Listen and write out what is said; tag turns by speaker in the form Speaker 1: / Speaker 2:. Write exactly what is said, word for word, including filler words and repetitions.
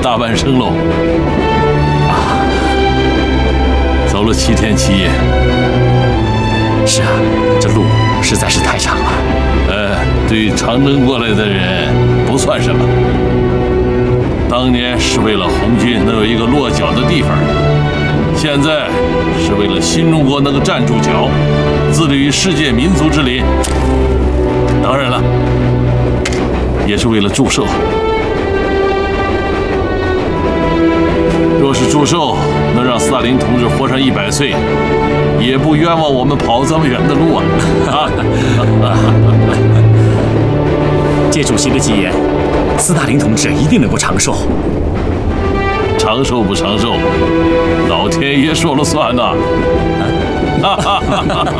Speaker 1: 大半生喽。啊，走了七天七夜。
Speaker 2: 是啊，这路实在是太长了。
Speaker 1: 呃，对长征过来的人不算什么。当年是为了红军能有一个落脚的地方，现在是为了新中国能够站住脚，自立于世界民族之林。当然了，也是为了祝寿。若是祝寿能让斯大林同志活上一百岁，也不冤枉我们跑这么远的路啊！
Speaker 2: 借主席的吉言，斯大林同志一定能够长寿。
Speaker 1: 长寿不长寿，老天爷说了算呐！